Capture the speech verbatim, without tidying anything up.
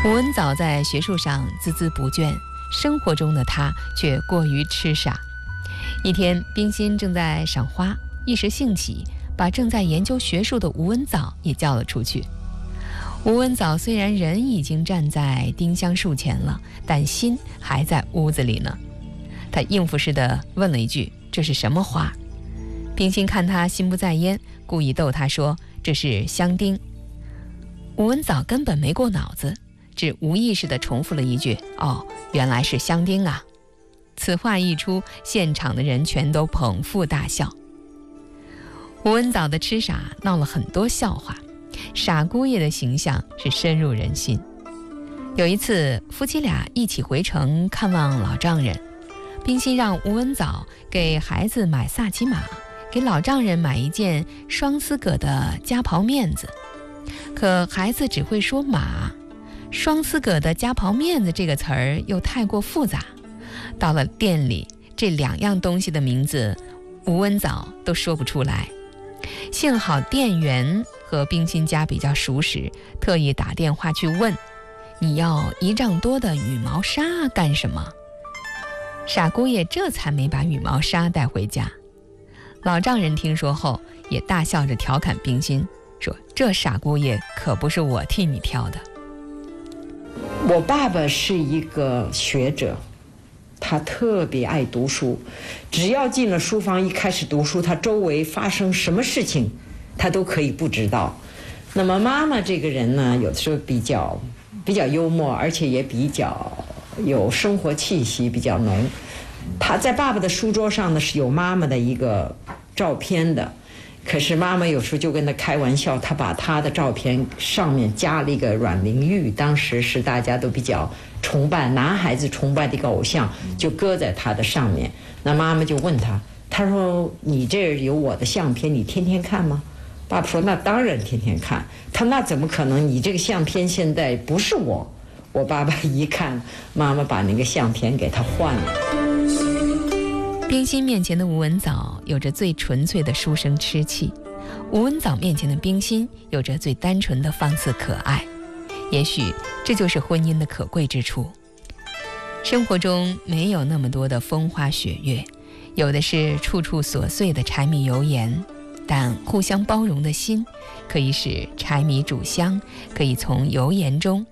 吴文藻在学术上孜孜不倦，生活中的他却过于痴傻。一天，冰心正在赏花，一时兴起，把正在研究学术的吴文藻也叫了出去。吴文藻虽然人已经站在丁香树前了，但心还在屋子里呢。他应付似的问了一句：“这是什么花？”冰心看他心不在焉，故意逗他说：“这是香丁。”吴文藻根本没过脑子，只无意识地重复了一句：“哦，原来是香丁啊。”此话一出，现场的人全都捧腹大笑。吴文藻的痴傻闹了很多笑话，傻姑爷的形象是深入人心。有一次，夫妻俩一起回城看望老丈人，冰心让吴文藻给孩子买萨其马，给老丈人买一件双丝葛的夹袍面子。可孩子只会说马，双丝葛的夹袍面子这个词儿又太过复杂，到了店里，这两样东西的名字吴文藻都说不出来。幸好店员和冰心家比较熟识，特意打电话去问：“你要一丈多的羽毛纱干什么？”傻姑爷这才没把羽毛纱带回家。老丈人听说后也大笑着调侃冰心说：“这傻姑爷可不是我替你挑的。” 我爸爸是一个学者，他特别爱读书，只要进了书房一开始读书，他周围发生什么事情他都可以不知道。那么妈妈这个人呢，有的时候比较比较幽默，而且也比较有生活气息，比较浓。他在爸爸的书桌上呢是有妈妈的一个照片的，可是妈妈有时候就跟他开玩笑，他把他的照片上面加了一个阮玲玉，当时是大家都比较崇拜男孩子崇拜的一个偶像，就搁在他的上面。那妈妈就问他，他说：“你这有我的相片，你天天看吗？”爸爸说：“那当然天天看。”他那怎么可能？你这个相片现在不是我。我爸爸一看，妈妈把那个相片给他换了。 冰心面前的吴文藻有着最纯粹的书生痴气，吴文藻面前的冰心有着最单纯的放肆可爱。也许这就是婚姻的可贵之处。生活中没有那么多的风花雪月，有的是处处琐碎的柴米油盐，但互相包容的心可以使柴米煮香，可以从油盐中